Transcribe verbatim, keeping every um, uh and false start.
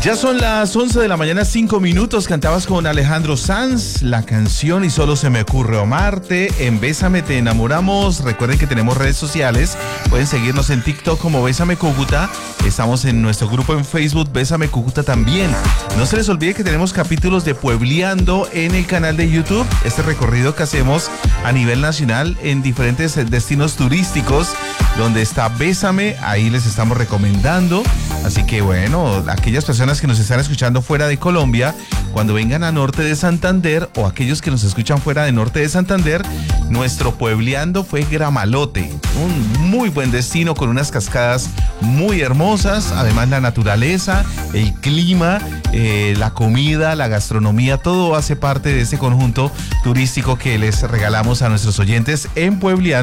Ya son las once de la mañana, cinco minutos. Cantabas con Alejandro Sanz la canción Y solo se me ocurre amarte. En Bésame te enamoramos. Recuerden que tenemos redes sociales. Pueden seguirnos en TikTok como Bésame Cúcuta. Estamos en nuestro grupo en Facebook Bésame Cúcuta también. No se les olvide que tenemos capítulos de Puebleando en el canal de YouTube. Este recorrido que hacemos a nivel nacional en diferentes destinos turísticos donde está Bésame, ahí les estamos recomendando. Así que bueno, aquellas personas que nos están escuchando fuera de Colombia, cuando vengan a Norte de Santander, o aquellos que nos escuchan fuera de Norte de Santander, nuestro Puebleando fue Gramalote, un muy buen destino con unas cascadas muy hermosas, además la naturaleza, el clima, eh, la comida, la gastronomía, todo hace parte de ese conjunto turístico que les regalamos a nuestros oyentes en Puebleando.